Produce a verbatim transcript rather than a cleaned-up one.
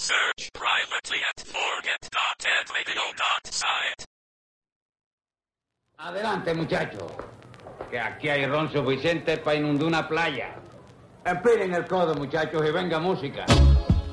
Search privately at forget dot ed radio dot site. Adelante, muchachos. Que aquí hay ron suficiente para inundar una playa. Empiren el codo, muchachos, y venga música.